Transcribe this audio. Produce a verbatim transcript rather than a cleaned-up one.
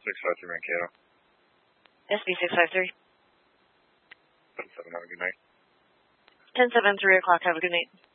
six five three Mankato. S B six five three. ten seven, have a good night. ten seven, three o'clock, have a good night.